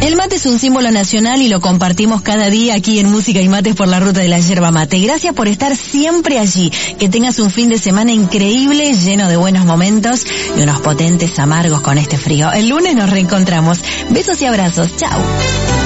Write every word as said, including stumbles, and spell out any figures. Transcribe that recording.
El mate es un símbolo nacional y lo compartimos cada día aquí en Música y Mates por la Ruta de la Yerba Mate. Gracias por estar siempre allí. Que tengas un fin de semana increíble, lleno de buenos momentos y unos potentes amargos con este frío. El lunes nos reencontramos. Besos y abrazos. Chao.